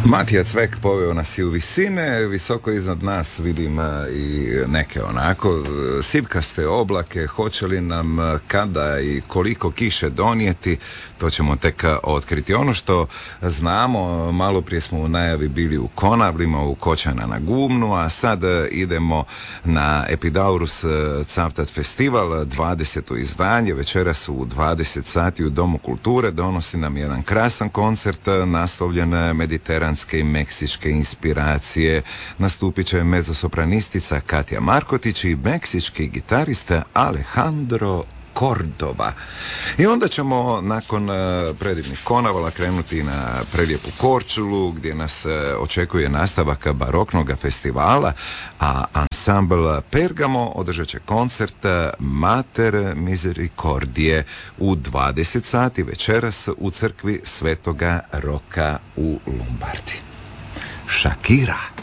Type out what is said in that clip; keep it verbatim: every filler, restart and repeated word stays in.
Matija Cvek poveo nas i u visine, visoko iznad nas vidim i neke onako sipkaste oblake. Hoće li nam kada i koliko kiše donijeti, to ćemo tek otkriti. Ono što znamo, malo prije smo u najavi bili u Konavlima, u Kočana na Gumnu, a sad idemo na Epidaurus Cavtat festival, dvadeseto izdanje. Večeras u dvadeset sati u Domu kulture donosi nam jedan krasan koncert naslovljen Mediteranske i meksičke inspiracije. Nastupit će mezzosopranistica Katja Markotić i meksički gitarista Alejandro Cordova. I onda ćemo nakon uh, predivnih Konavala krenuti na prelijepu Korčulu, gdje nas uh, očekuje nastavak baroknog festivala, a ansambl Pergamo održat će koncert Mater Misericordije u dvadeset sati večeras u crkvi Svetoga Roka u Lombardi. Shakira.